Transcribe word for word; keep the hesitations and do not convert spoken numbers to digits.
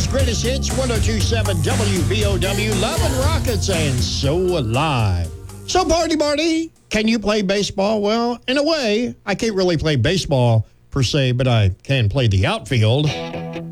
Greatest Hits, one oh two point seven W B O W, Lovin' Rockets, and So Alive. So, Party Marty, can you play baseball? Well, in a way, I can't really play baseball per se, but I can play the outfield.